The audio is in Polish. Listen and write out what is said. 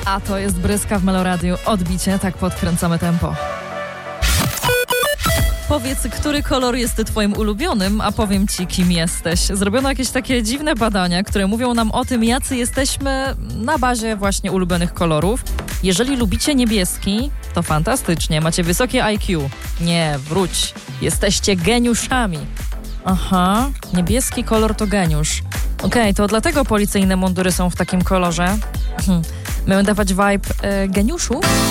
A to jest Bryska w Meloradiu. Odbicie, tak podkręcamy tempo. Powiedz, który kolor jest twoim ulubionym, a powiem ci, kim jesteś. Zrobiono jakieś takie dziwne badania, które mówią nam o tym, jacy jesteśmy na bazie właśnie ulubionych kolorów. Jeżeli lubicie niebieski, to fantastycznie, macie wysokie IQ. Nie, wróć, jesteście geniuszami. Aha, niebieski kolor to geniusz. Okej, to dlatego policyjne mundury są w takim kolorze. Mają dawać vibe geniuszu?